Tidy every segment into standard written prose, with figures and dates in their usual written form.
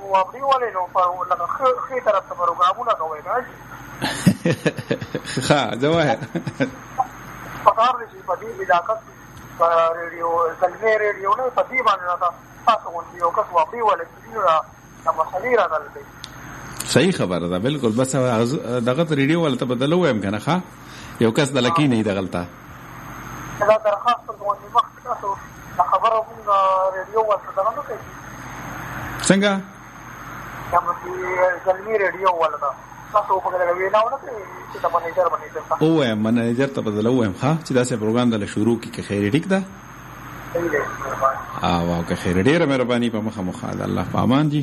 واپړي ولې نو په لکه خې طرف ته پروګرامونه کوي نه ښه جواب پکار دي په دې علاقه په ریډیو کلمې ریډیو نه په دې باندې تاسو غونډې یو کس واپړي ولې دې دا مسلې راغلي صحیح خبره ده بالکل بس دغه ریډیو ولته بدلو هم کنه ښه یو کس د لکی نه دغلطه دا درخواست غونډې وخت تاسو خبرو موږ ریډیو ورته درنه کوي څنګه کوم چې کلمې ریډیو ولته تاسو په دغه ویناونه کې چې د منیجر باندې او منیجر ته بدلو هم ښه چې دا سه پروګرام د شروع کی خیر ټیک ده واو که خیر ډیره مهرباني په مخه مخه الله پامان جی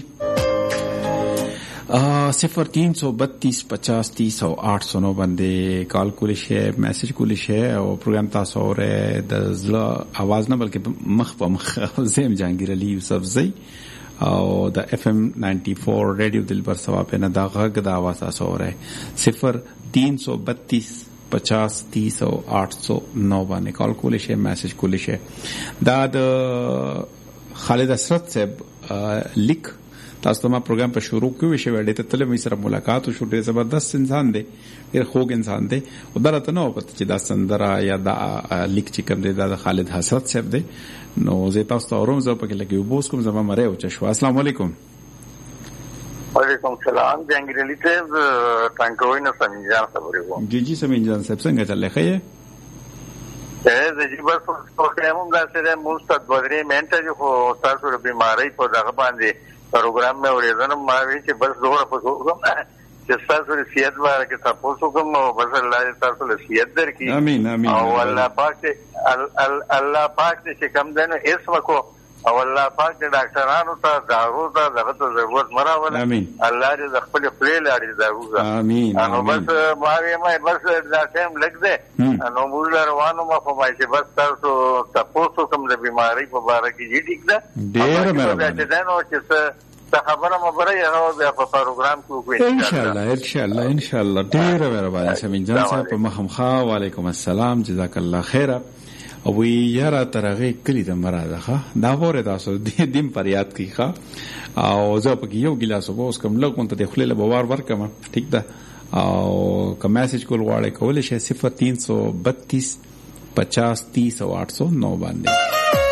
03325030 باندې کال کولی شي میسج کولی شي او پروګرام تاسو اوره د زړه आवाज نه بلکې مخ په مخ زم جهانگیر علي یوسف زئی او د FM 94 ریډیو دلبر ثواب نه دا غږ د आवाज تاسو اوره 03325030 باندې کال کولی شي میسج کولی شي دا د خالد اسرت صاحب لیک تاسو ته ما پروګرام په شروع کوي شوی ډېر ته تل مې سره ملاقات وشو ډېر زبردست انسان دی ډېر خوږ انسان دی او درته نو پته چې دا سندره یا دا لیک چې کوم دی دا خالد حسرت صاحب دی نو زه تاسو ته اورم زه په کې لګي وبوس کوم زما مره او چشوا السلام علیکم وعلیکم السلام جهانگیر علي صاحب ټانګوي نه سمجان خبرې وو جی سمجان صاحب څنګه چلې خې زه چې بس په کوم دا سره مستد بدري مینټه جو تاسو د بیماری په دغه باندې پروګرام مې اورېدنه ما وی چې بس دوه په کوم چې تاسو د سیادت باندې کې تاسو کوم بس الله تاسو له سیادت درکې امين امين او الله پاک چې کوم دنه اسمه کو او الله پاک د ډاکټرانو ته دارو ته دغه ضرورت مراوله الله دې د خپل خپل لاري دارو امين نو بس ما وی ما بس دا ټیم لګ دې نو موږ روانو ما په ما چې بس تاسو کوم د بیماری په اړه کې ټیک ده ډېر مهرباني دا نو چې خبره مبره یو بیا په پروګرام کې وګورئ ان شاء الله ډېر مهرباني سمین جان صاحب په مخمخه وعلیکم السلام جزاک الله خیر او وی یاره ترغه کلی د مراده دا غوړه تاسو دیم پر یاد کیخه او زه په یو ګلاس وبوس کوم لګون ته خپل له بوار ورکم ټیک ده او کوم میسج کول غواړی کول شي 03325030 809 باندې